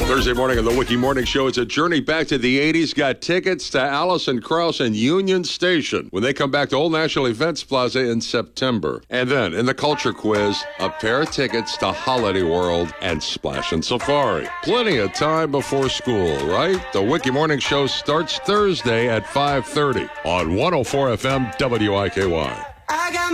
Thursday morning on the Wiki Morning Show, it's a journey back to the 80s. Got tickets to Alison Krauss and Union Station when they come back to Old National Events Plaza in September. And then, in the Culture Quiz, a pair of tickets to Holiday World and Splash and Safari. Plenty of time before school, right? The Wiki Morning Show starts Thursday at 5:30 on 104 FM WIKY.